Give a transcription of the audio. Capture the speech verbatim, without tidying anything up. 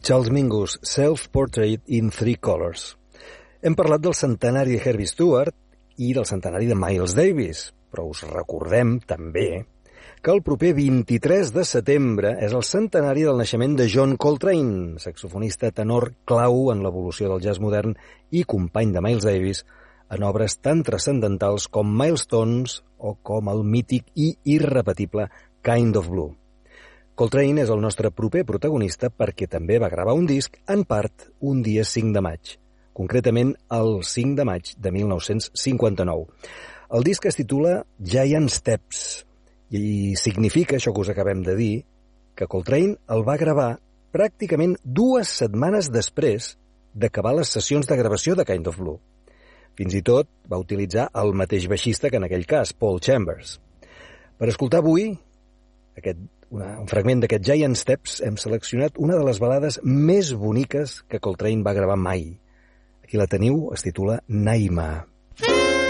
Charles Mingus, Self-Portrait in Three Colors. Hem parlat del centenari de Herbie Stewart i del centenari de Miles Davis, però us recordem també que el proper vint-i-tres de setembre és el centenari del naixement de John Coltrane, saxofonista tenor clau en l'evolució del jazz modern i company de Miles Davis en obres tan transcendentals com Milestones o com el mític i irrepetible Kind of Blue. Coltrane és el nostre proper protagonista perquè també va gravar un disc, en part, un dia cinc de maig, concretament el cinc de maig de mil nou-cents cinquanta-nou. El disc es titula Giant Steps i significa, això que us acabem de dir, que Coltrane el va gravar pràcticament dues setmanes després d'acabar les sessions de gravació de Kind of Blue. Fins i tot va utilitzar el mateix baixista que en aquell cas, Paul Chambers. Per escoltar avui aquest, una, un fragment d'aquest Giant Steps hem seleccionat una de les balades més boniques que Coltrane va gravar mai. Aquí la teniu, es titula Naima.